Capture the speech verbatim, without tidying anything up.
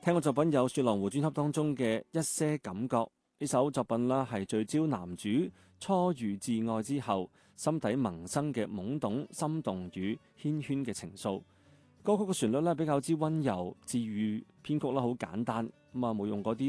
聽過作品有《雪狼湖》專輯當中嘅一些感覺，呢首作品啦係聚焦男主初遇摯愛之後心底萌生嘅懵懂、心動與繾綣嘅情愫。歌曲嘅旋律咧比較之溫柔治愈，編曲啦好簡單，咁啊冇用嗰啲